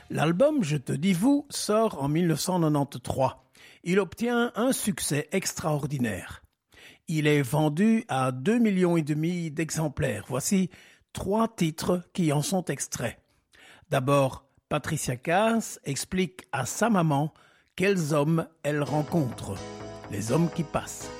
L'album Je te dis vous sort en 1993. Il obtient un succès extraordinaire. Il est vendu à 2,5 millions d'exemplaires. Voici 3 titres qui en sont extraits. D'abord, Patricia Cass explique à sa maman quels hommes elle rencontre. Les hommes qui passent.